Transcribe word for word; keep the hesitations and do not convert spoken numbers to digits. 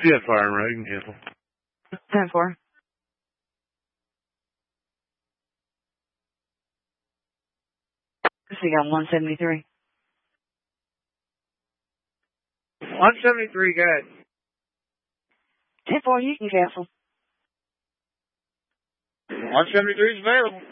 She had fire and road, you can cancel. ten four. We got one seventy-three. one seventy-three, good. ten four, you can cancel. one seventy-three is available.